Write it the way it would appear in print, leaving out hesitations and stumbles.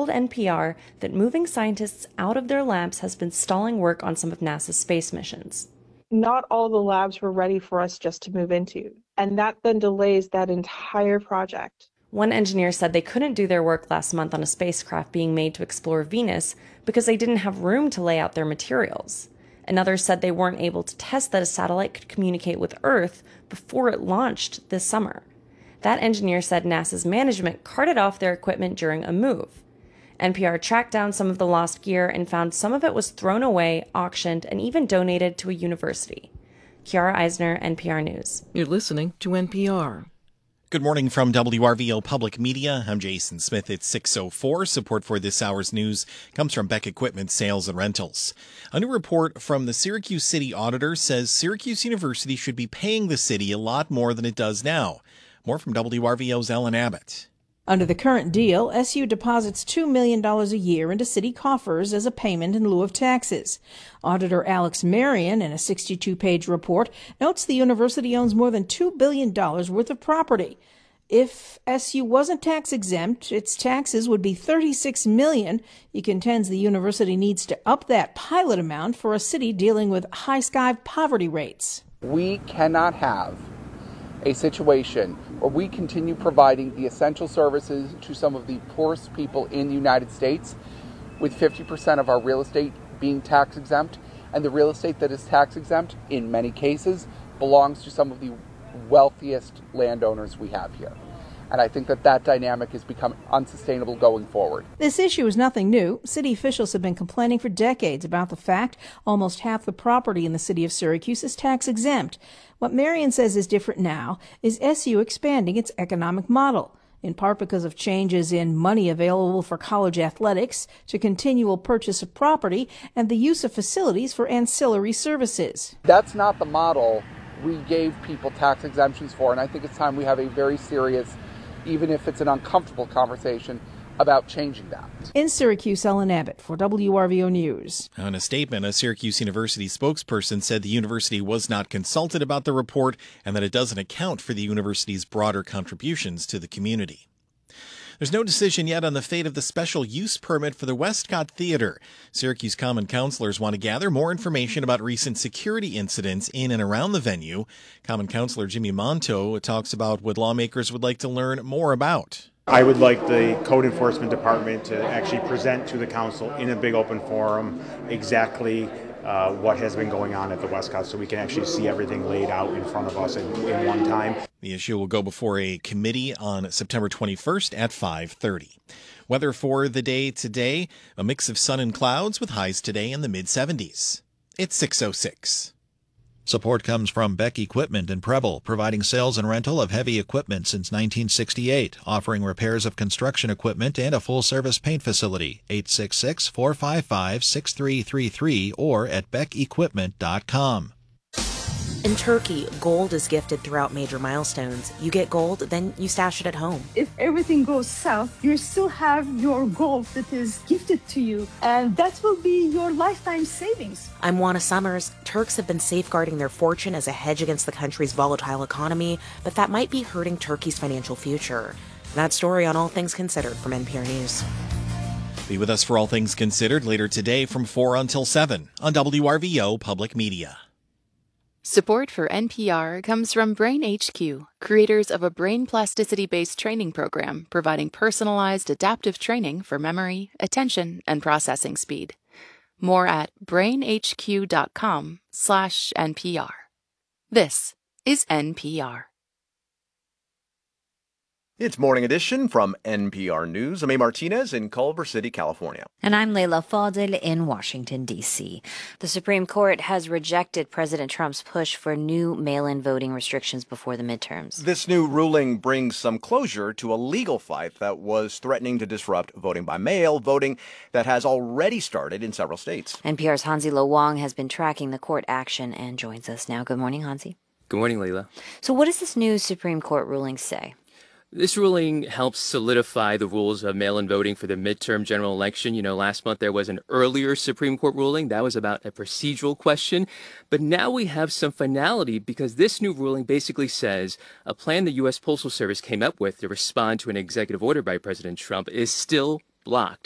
told NPR that moving scientists out of their labs has been stalling work on some of NASA's space missions. Not all the labs were ready for us just to move into, and that then delays that entire project. One engineer said they couldn't do their work last month on a spacecraft being made to explore Venus because they didn't have room to lay out their materials. Another said they weren't able to test that a satellite could communicate with Earth before it launched this summer. That engineer said NASA's management carted off their equipment during a move. NPR tracked down some of the lost gear and found some of it was thrown away, auctioned, and even donated to a university. Kiara Eisner, NPR News. You're listening to NPR. Good morning from WRVO Public Media. I'm Jason Smith. It's 6:04. Support for this hour's news comes from Beck Equipment Sales and Rentals. A new report from the Syracuse City Auditor says Syracuse University should be paying the city a lot more than it does now. More from WRVO's Ellen Abbott. Under the current deal, SU deposits $2 million a year into city coffers as a payment in lieu of taxes. Auditor Alex Marion, in a 62-page report, notes the university owns more than $2 billion worth of property. If SU wasn't tax-exempt, its taxes would be $36 million. He contends the university needs to up that pilot amount for a city dealing with high-sky poverty rates. We cannot have a situation where we continue providing the essential services to some of the poorest people in the United States with 50% of our real estate being tax exempt, and the real estate that is tax exempt in many cases belongs to some of the wealthiest landowners we have here. And I think that dynamic has become unsustainable going forward. This issue is nothing new. City officials have been complaining for decades about the fact almost half the property in the city of Syracuse is tax exempt. What Marion says is different now is SU expanding its economic model, in part because of changes in money available for college athletics, to continual purchase of property, and the use of facilities for ancillary services. That's not the model we gave people tax exemptions for, and I think it's time we have a very serious, even if it's an uncomfortable conversation, about changing that. In Syracuse, Ellen Abbott for WRVO News. In a statement, a Syracuse University spokesperson said the university was not consulted about the report and that it doesn't account for the university's broader contributions to the community. There's no decision yet on the fate of the special use permit for the Westcott Theater. Syracuse Common Councilors want to gather more information about recent security incidents in and around the venue. Common Councilor Jimmy Monto talks about what lawmakers would like to learn more about. I would like the Code Enforcement Department to actually present to the council in a big open forum exactly what has been going on at the Westcott, so we can actually see everything laid out in front of us in one time. The issue will go before a committee on September 21st at 5:30. Weather for the day today, a mix of sun and clouds with highs today in the mid-70s. It's 6:06. Support comes from Beck Equipment in Preble, providing sales and rental of heavy equipment since 1968, offering repairs of construction equipment and a full-service paint facility. 866-455-6333 or at beckequipment.com. In Turkey, gold is gifted throughout major milestones. You get gold, then you stash it at home. If everything goes south, you still have your gold that is gifted to you, and that will be your lifetime savings. I'm Juana Summers. Turks have been safeguarding their fortune as a hedge against the country's volatile economy, but that might be hurting Turkey's financial future. That story on All Things Considered from NPR News. Be with us for All Things Considered later today from 4 until 7 on WRVO Public Media. Support for NPR comes from Brain HQ, creators of a brain plasticity-based training program providing personalized adaptive training for memory, attention, and processing speed. More at brainhq.com/NPR. This is NPR. It's Morning Edition from NPR News. I'm A. Martinez in Culver City, California. And I'm Leila Fadel in Washington, D.C. The Supreme Court has rejected President Trump's push for new mail-in voting restrictions before the midterms. This new ruling brings some closure to a legal fight that was threatening to disrupt voting by mail, voting that has already started in several states. NPR's Hansi Lo Wang has been tracking the court action and joins us now. Good morning, Hansi. Good morning, Leila. So what does this new Supreme Court ruling say? This ruling helps solidify the rules of mail-in voting for the midterm general election. You know, last month there was an earlier Supreme Court ruling that was about a procedural question. But now we have some finality because this new ruling basically says a plan the U.S. Postal Service came up with to respond to an executive order by President Trump is still blocked.